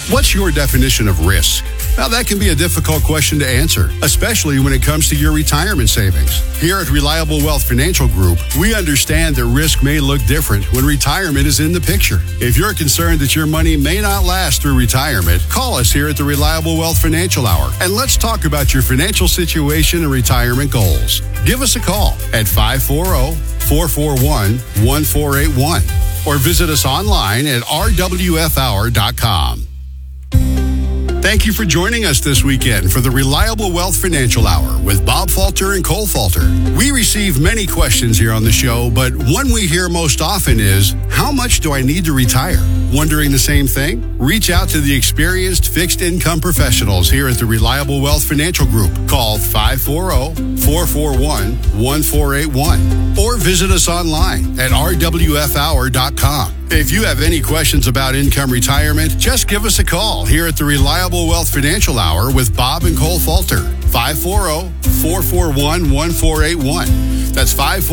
What's your definition of risk? Now, that can be a difficult question to answer, especially when it comes to your retirement savings. Here at Reliable Wealth Financial Group, we understand that risk may look different when retirement is in the picture. If you're concerned that your money may not last through retirement, call us here at the Reliable Wealth Financial Hour, and let's talk about your financial situation and retirement goals. Give us a call at 540-441-1481 or visit us online at rwfhour.com. Thank you for joining us this weekend for the Reliable Wealth Financial Hour with Bob Falter and Cole Falter. We receive many questions here on the show, but one we hear most often is, how much do I need to retire? Wondering the same thing? Reach out to the experienced fixed income professionals here at the Reliable Wealth Financial Group. Call 540-441-1481 or visit us online at rwfhour.com. If you have any questions about income retirement, just give us a call here at the Reliable Wealth Financial Hour with Bob and Cole Falter. 540-441-1481. That's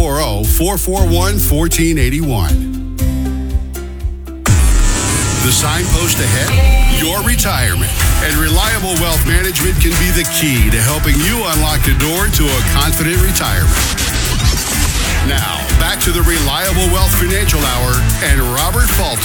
540-441-1481. The signpost ahead? Your retirement. And Reliable Wealth Management can be the key to helping you unlock the door to a confident retirement. Now, back to the Reliable Wealth Financial Hour and Robert Falter.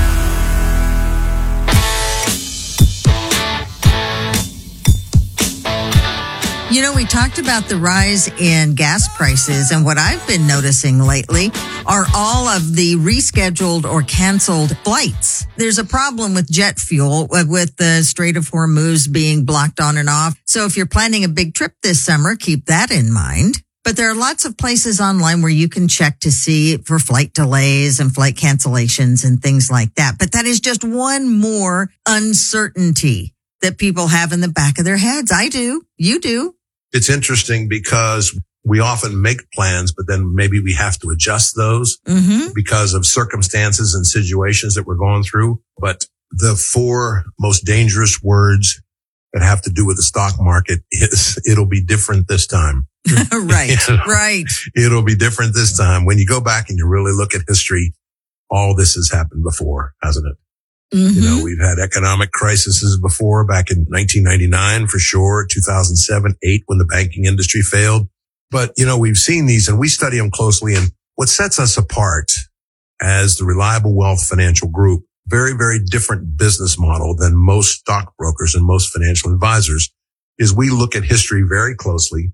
You know, we talked about the rise in gas prices, and what I've been noticing lately are all of the rescheduled or canceled flights. There's a problem with jet fuel with the Strait of Hormuz being blocked on and off. So if you're planning a big trip this summer, keep that in mind. But there are lots of places online where you can check to see for flight delays and flight cancellations and things like that. But that is just one more uncertainty that people have in the back of their heads. I do. You do. It's interesting because we often make plans, but then maybe we have to adjust those because of circumstances and situations that we're going through. But the four most dangerous words that have to do with the stock market is, it'll be different this time. Right, right. It'll be different this time. When you go back and you really look at history, all this has happened before, hasn't it? You know, we've had economic crises before, back in 1999 for sure, 2007, 2008 when the banking industry failed. But, you know, we've seen these and we study them closely. And what sets us apart as the Reliable Wealth Financial Group, very, very different business model than most stockbrokers and most financial advisors, is we look at history very closely.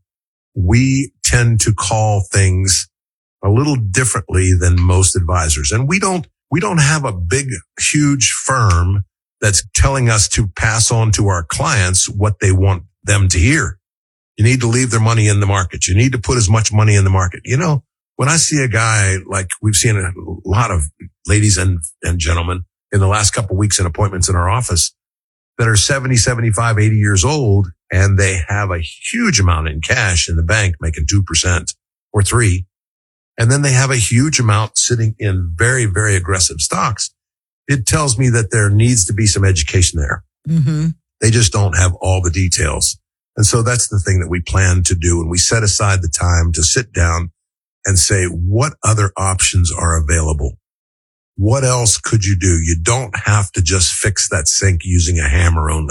We tend to call things a little differently than most advisors. And we don't have a big, huge firm that's telling us to pass on to our clients what they want them to hear. You need to leave their money in the market. You need to put as much money in the market. You know, when I see a guy, like we've seen a lot of ladies and gentlemen in the last couple of weeks in appointments in our office that are 70, 75, 80 years old, and they have a huge amount in cash in the bank making 2% or 3%. And then they have a huge amount sitting in very, very aggressive stocks. It tells me that there needs to be some education there. They just don't have all the details. And so that's the thing that we plan to do. And we set aside the time to sit down and say, what other options are available? What else could you do? You don't have to just fix that sink using a hammer only.